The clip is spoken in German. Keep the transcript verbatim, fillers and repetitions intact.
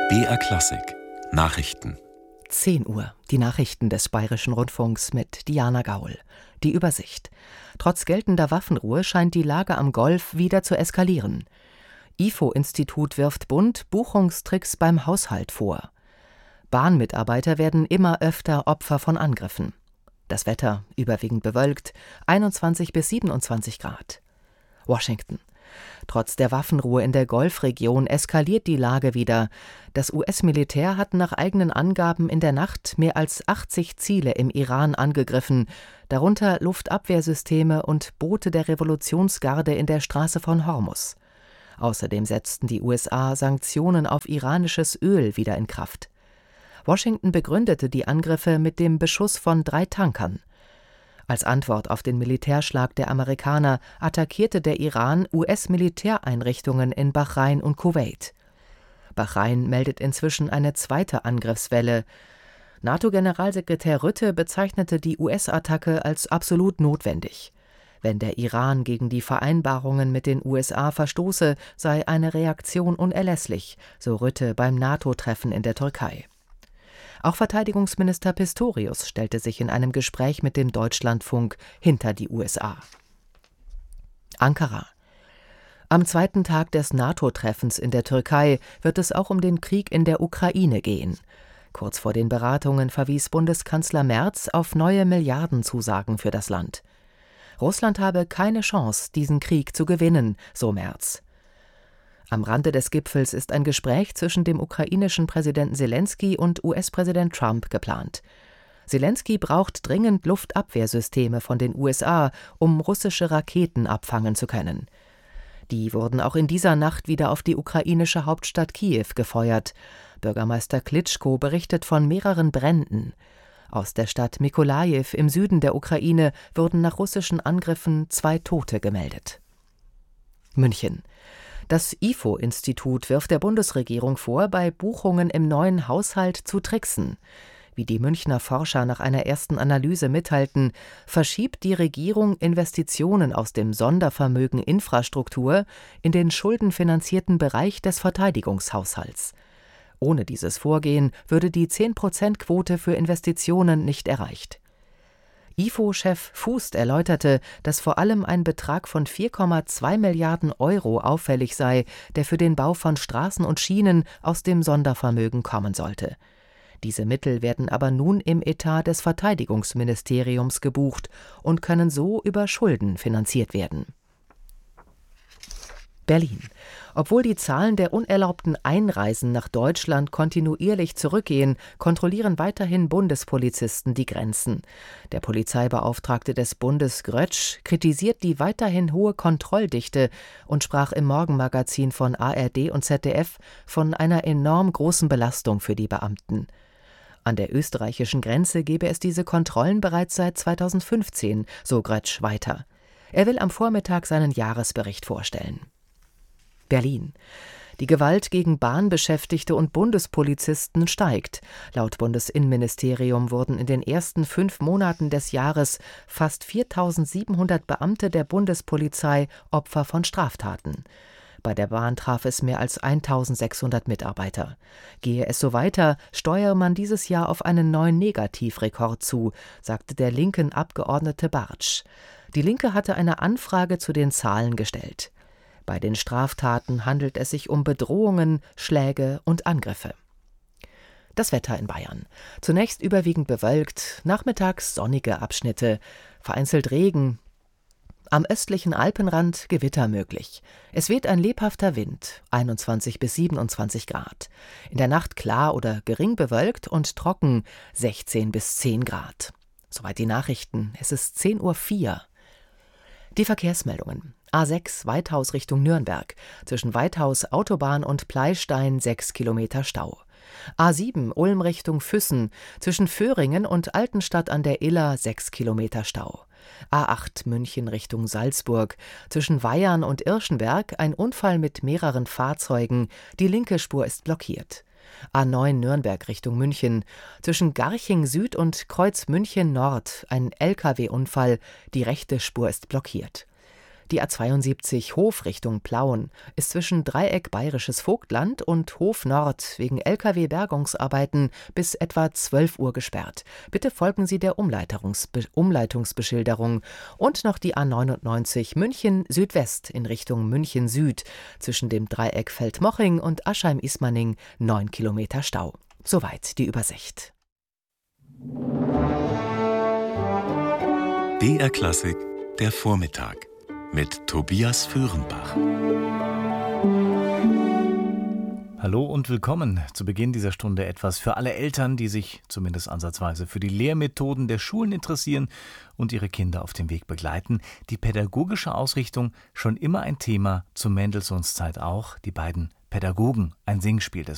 B R Klassik Nachrichten. zehn Uhr, die Nachrichten des Bayerischen Rundfunks mit Diana Gaul. Die Übersicht. Trotz geltender Waffenruhe scheint die Lage am Golf wieder zu eskalieren. I F O-Institut wirft Bund Buchungstricks beim Haushalt vor. Bahnmitarbeiter werden immer öfter Opfer von Angriffen. Das Wetter überwiegend bewölkt, einundzwanzig bis siebenundzwanzig Grad. Washington. Trotz der Waffenruhe in der Golfregion eskaliert die Lage wieder. Das U S-Militär hat nach eigenen Angaben in der Nacht mehr als achtzig Ziele im Iran angegriffen, darunter Luftabwehrsysteme und Boote der Revolutionsgarde in der Straße von Hormuz. Außerdem setzten die U S A Sanktionen auf iranisches Öl wieder in Kraft. Washington begründete die Angriffe mit dem Beschuss von drei Tankern. Als Antwort auf den Militärschlag der Amerikaner attackierte der Iran U S-Militäreinrichtungen in Bahrain und Kuwait. Bahrain meldet inzwischen eine zweite Angriffswelle. NATO-Generalsekretär Rutte bezeichnete die U S-Attacke als absolut notwendig. Wenn der Iran gegen die Vereinbarungen mit den U S A verstoße, sei eine Reaktion unerlässlich, so Rutte beim NATO-Treffen in der Türkei. Auch Verteidigungsminister Pistorius stellte sich in einem Gespräch mit dem Deutschlandfunk hinter die U S A. Ankara. Am zweiten Tag des NATO-Treffens in der Türkei wird es auch um den Krieg in der Ukraine gehen. Kurz vor den Beratungen verwies Bundeskanzler Merz auf neue Milliardenzusagen für das Land. Russland habe keine Chance, diesen Krieg zu gewinnen, so Merz. Am Rande des Gipfels ist ein Gespräch zwischen dem ukrainischen Präsidenten Selenskyj und U S-Präsident Trump geplant. Selenskyj braucht dringend Luftabwehrsysteme von den U S A, um russische Raketen abfangen zu können. Die wurden auch in dieser Nacht wieder auf die ukrainische Hauptstadt Kiew gefeuert. Bürgermeister Klitschko berichtet von mehreren Bränden. Aus der Stadt Mykolajiw im Süden der Ukraine wurden nach russischen Angriffen zwei Tote gemeldet. München. Das I F O-Institut wirft der Bundesregierung vor, bei Buchungen im neuen Haushalt zu tricksen. Wie die Münchner Forscher nach einer ersten Analyse mitteilten, verschiebt die Regierung Investitionen aus dem Sondervermögen Infrastruktur in den schuldenfinanzierten Bereich des Verteidigungshaushalts. Ohne dieses Vorgehen würde die zehn-Prozent-Quote für Investitionen nicht erreicht. I F O-Chef Fußt erläuterte, dass vor allem ein Betrag von vier Komma zwei Milliarden Euro auffällig sei, der für den Bau von Straßen und Schienen aus dem Sondervermögen kommen sollte. Diese Mittel werden aber nun im Etat des Verteidigungsministeriums gebucht und können so über Schulden finanziert werden. Berlin. Obwohl die Zahlen der unerlaubten Einreisen nach Deutschland kontinuierlich zurückgehen, kontrollieren weiterhin Bundespolizisten die Grenzen. Der Polizeibeauftragte des Bundes Grötsch kritisiert die weiterhin hohe Kontrolldichte und sprach im Morgenmagazin von A R D und Z D F von einer enorm großen Belastung für die Beamten. An der österreichischen Grenze gebe es diese Kontrollen bereits seit zweitausendfünfzehn, so Grötsch weiter. Er will am Vormittag seinen Jahresbericht vorstellen. Berlin. Die Gewalt gegen Bahnbeschäftigte und Bundespolizisten steigt. Laut Bundesinnenministerium wurden in den ersten fünf Monaten des Jahres fast viertausendsiebenhundert Beamte der Bundespolizei Opfer von Straftaten. Bei der Bahn traf es mehr als eintausendsechshundert Mitarbeiter. Gehe es so weiter, steuere man dieses Jahr auf einen neuen Negativrekord zu, sagte der linken Abgeordnete Bartsch. Die Linke hatte eine Anfrage zu den Zahlen gestellt. Bei den Straftaten handelt es sich um Bedrohungen, Schläge und Angriffe. Das Wetter in Bayern. Zunächst überwiegend bewölkt, nachmittags sonnige Abschnitte, vereinzelt Regen. Am östlichen Alpenrand Gewitter möglich. Es weht ein lebhafter Wind, einundzwanzig bis siebenundzwanzig Grad. In der Nacht klar oder gering bewölkt und trocken, sechzehn bis zehn Grad. Soweit die Nachrichten. Es ist zehn Uhr vier. Die Verkehrsmeldungen. A sechs Weithaus Richtung Nürnberg. Zwischen Weithaus, Autobahn und Pleistein sechs Kilometer Stau. A sieben Ulm Richtung Füssen. Zwischen Föhringen und Altenstadt an der Iller sechs Kilometer Stau. A acht München Richtung Salzburg. Zwischen Weyarn und Irschenberg ein Unfall mit mehreren Fahrzeugen. Die linke Spur ist blockiert. A neun Nürnberg Richtung München. Zwischen Garching Süd und Kreuz München Nord ein L K W-Unfall. Die rechte Spur ist blockiert. Die A zweiundsiebzig Hof Richtung Plauen ist zwischen Dreieck Bayerisches Vogtland und Hof Nord wegen L K W-Bergungsarbeiten bis etwa zwölf Uhr gesperrt. Bitte folgen Sie der Umleitungs- Umleitungsbeschilderung. Und noch die A neunundneunzig München Südwest in Richtung München Süd zwischen dem Dreieck Feldmoching und Aschheim-Ismaning neun Kilometer Stau. Soweit die Übersicht. B R Klassik, der Vormittag mit Tobias Föhrenbach. Hallo und willkommen. Zu Beginn dieser Stunde etwas für alle Eltern, die sich zumindest ansatzweise für die Lehrmethoden der Schulen interessieren und ihre Kinder auf dem Weg begleiten. Die pädagogische Ausrichtung schon immer ein Thema, zu Mendelssohns Zeit auch. Die beiden Pädagogen, ein Singspiel des